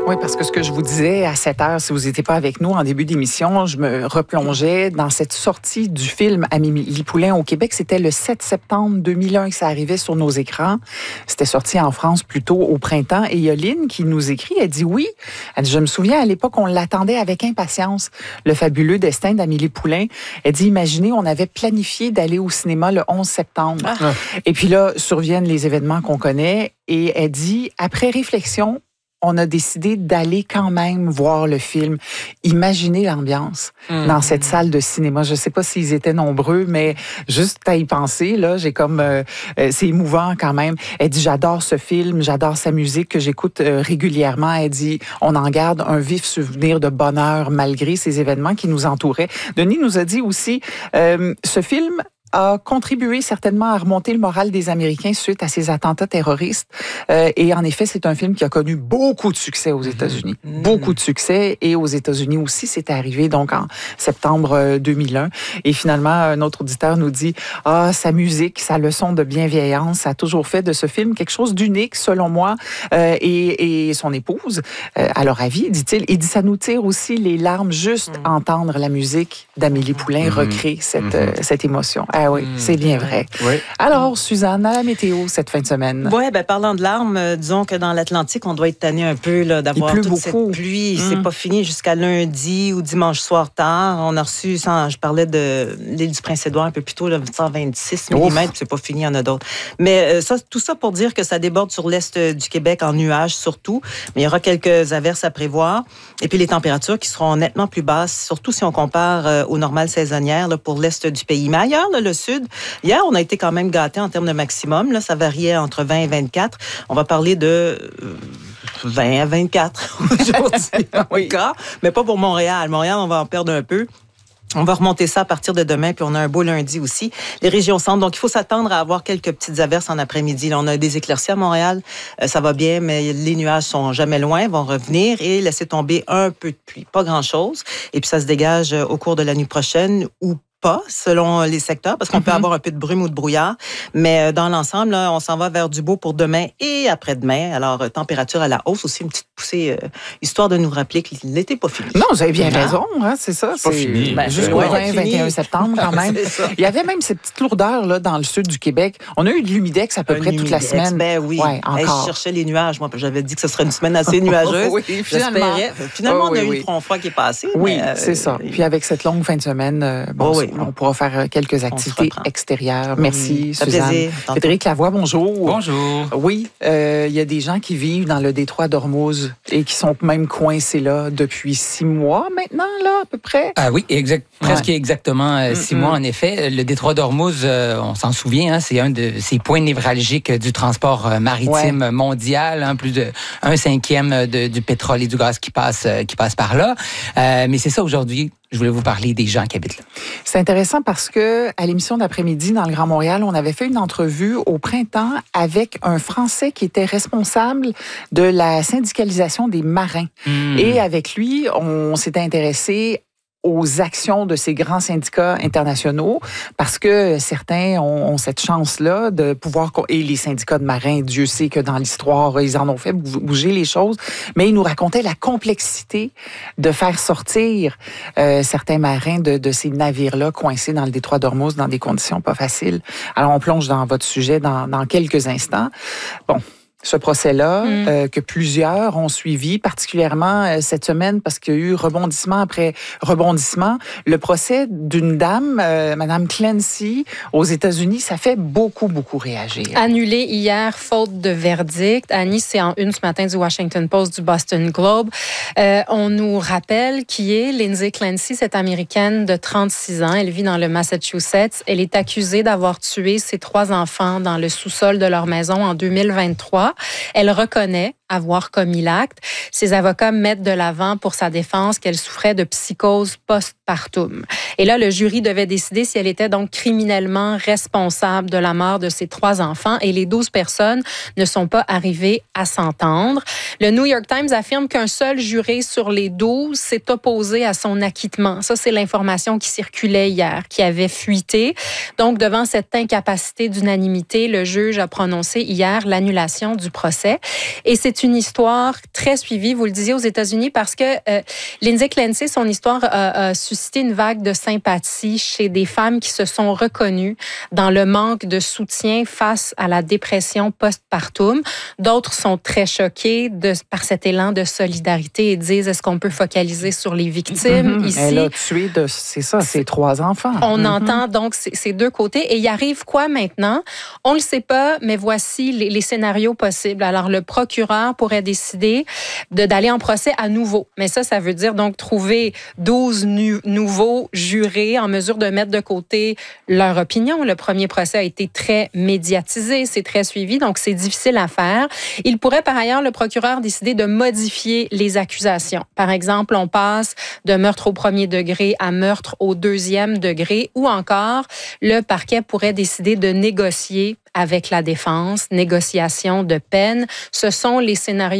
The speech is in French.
Oui, parce que ce que je vous disais à 7 heures, si vous n'étiez pas avec nous en début d'émission, je me replongeais dans cette sortie du film Amélie Poulain au Québec. C'était le 7 septembre 2001 que ça arrivait sur nos écrans. C'était sorti en France plus tôt au printemps. Et il y a Lynn qui nous écrit, elle dit oui. Elle dit, je me souviens, à l'époque, on l'attendait avec impatience, le fabuleux destin d'Amélie Poulain. Elle dit, imaginez, on avait planifié d'aller au cinéma le 11 septembre. Ah. Et puis là, surviennent les événements qu'on connaît. Et elle dit, après réflexion, on a décidé d'aller quand même voir le film. Imaginez l'ambiance dans cette salle de cinéma. Je ne sais pas s'ils étaient nombreux, mais juste à y penser, là, j'ai comme... c'est émouvant quand même. Elle dit, j'adore ce film, j'adore sa musique que j'écoute régulièrement. Elle dit, on en garde un vif souvenir de bonheur malgré ces événements qui nous entouraient. Denis nous a dit aussi, ce film a contribué certainement à remonter le moral des Américains suite à ces attentats terroristes. Et en effet, c'est un film qui a connu beaucoup de succès aux États-Unis. Beaucoup de succès. Et aux États-Unis aussi, c'est arrivé donc en septembre 2001. Et finalement, notre auditeur nous dit, sa musique, sa leçon de bienveillance a toujours fait de ce film quelque chose d'unique, selon moi. Et son épouse, à leur avis, dit-il, il dit, ça nous tire aussi les larmes juste entendre la musique d'Amélie Poulain recréer cette émotion. Ah oui, c'est bien vrai. Oui. Alors, Suzanne, à la météo cette fin de semaine. Oui, parlant de larmes, disons que dans l'Atlantique, on doit être tanné un peu là, d'avoir toute cette pluie. C'est pas fini jusqu'à lundi ou dimanche soir tard. On a reçu, je parlais de l'île du Prince-Édouard un peu plus tôt, là, 126 mm, c'est pas fini, il y en a d'autres. Mais tout ça pour dire que ça déborde sur l'est du Québec en nuages surtout. Mais il y aura quelques averses à prévoir. Et puis les températures qui seront nettement plus basses, surtout si on compare aux normales saisonnières là, pour l'est du pays. Mais ailleurs, là, le sud. Hier, on a été quand même gâtés en termes de maximum. Là, ça variait entre 20 et 24. On va parler de 20 à 24 aujourd'hui, oui. Mais pas pour Montréal. Montréal, on va en perdre un peu. On va remonter ça à partir de demain, puis on a un beau lundi aussi. Les régions centres, donc il faut s'attendre à avoir quelques petites averses en après-midi. Là, on a des éclaircies à Montréal, ça va bien, mais les nuages sont jamais loin, vont revenir et laisser tomber un peu de pluie, pas grand-chose. Et puis ça se dégage au cours de la nuit prochaine ou pas, selon les secteurs, parce qu'on peut avoir un peu de brume ou de brouillard. Mais dans l'ensemble, là, on s'en va vers du beau pour demain et après-demain. Alors, température à la hausse aussi, une petite poussée, histoire de nous rappeler que l'été n'est pas fini. Non, vous avez bien raison, hein, c'est ça. C'est pas fini. Jusqu'au 20-21 septembre, quand même. Il y avait même ces petites lourdeurs là, dans le sud du Québec. On a eu de l'humidex à peu près toute la semaine. Ben oui. Ouais, encore. Je cherchais les nuages. Moi, j'avais dit que ce serait une semaine assez nuageuse. Oui, finalement. Finalement, on a eu le front froid qui est passé. Oui, c'est ça. Puis avec cette longue fin de semaine, on pourra faire quelques activités extérieures. Merci, Suzanne. Plaisir. Frédéric Lavoie, bonjour. Bonjour. Oui, il y a des gens qui vivent dans le détroit d'Ormuz et qui sont même coincés là depuis 6 mois maintenant, là, à peu près. Ah oui, presque exactement 6 mois, en effet. Le détroit d'Ormuz, on s'en souvient, hein, c'est un de ces points névralgiques du transport maritime mondial, hein, plus de 1/5 du pétrole et du gaz qui passe par là. Mais c'est ça aujourd'hui. Je voulais vous parler des gens qui habitent là. C'est intéressant parce que à l'émission d'après-midi dans le Grand Montréal, on avait fait une entrevue au printemps avec un Français qui était responsable de la syndicalisation des marins. Et avec lui, on s'était intéressé aux actions de ces grands syndicats internationaux parce que certains ont cette chance-là de pouvoir... Et les syndicats de marins, Dieu sait que dans l'histoire, ils en ont fait bouger les choses, mais ils nous racontaient la complexité de faire sortir certains marins de ces navires-là coincés dans le détroit d'Ormuz dans des conditions pas faciles. Alors, on plonge dans votre sujet dans quelques instants. Bon. Ce procès-là, que plusieurs ont suivi, particulièrement cette semaine, parce qu'il y a eu rebondissement après rebondissement. Le procès d'une dame, Madame Clancy, aux États-Unis, ça fait beaucoup réagir. Annulé hier, faute de verdict. Annie, c'est en une ce matin du Washington Post, du Boston Globe. On nous rappelle qui est Lindsay Clancy, cette Américaine de 36 ans. Elle vit dans le Massachusetts. Elle est accusée d'avoir tué ses 3 enfants dans le sous-sol de leur maison en 2023. Elle reconnaît avoir commis l'acte. Ses avocats mettent de l'avant pour sa défense qu'elle souffrait de psychose postpartum. Et là, le jury devait décider si elle était donc criminellement responsable de la mort de ses 3 enfants et les 12 personnes ne sont pas arrivées à s'entendre. Le New York Times affirme qu'un seul juré sur les 12 s'est opposé à son acquittement. Ça, c'est l'information qui circulait hier, qui avait fuité. Donc, devant cette incapacité d'unanimité, le juge a prononcé hier l'annulation du procès. Et c'est c'est une histoire très suivie, vous le disiez, aux États-Unis, parce que Lindsay Clancy, son histoire a suscité une vague de sympathie chez des femmes qui se sont reconnues dans le manque de soutien face à la dépression postpartum. D'autres sont très choquées par cet élan de solidarité et disent, est-ce qu'on peut focaliser sur les victimes ici? Elle a tué, c'est ça, ses 3 enfants. On entend donc ces 2 côtés. Et il arrive quoi maintenant? On ne le sait pas, mais voici les scénarios possibles. Alors, le procureur pourrait décider d'aller en procès à nouveau. Mais ça veut dire donc trouver 12 nouveaux jurés en mesure de mettre de côté leur opinion. Le premier procès a été très médiatisé, c'est très suivi, donc c'est difficile à faire. Il pourrait par ailleurs, le procureur, décider de modifier les accusations. Par exemple, on passe de meurtre au 1er degré à meurtre au 2e degré, ou encore, le parquet pourrait décider de négocier avec la défense, négociation de peine. Ce sont les scénarios